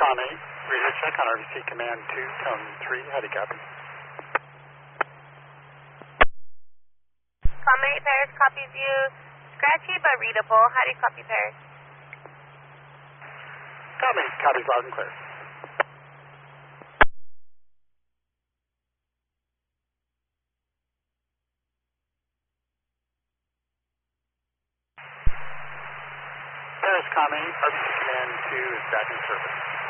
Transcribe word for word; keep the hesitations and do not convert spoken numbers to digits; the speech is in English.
Com eight, radio check on R V C Command two, tone three, how do you copy? Com eight, Paris copies you. Scratchy but readable. How do you copy, Paris? Com eight, copies loud and clear. Paris Com eight, R V C Command two is back in service.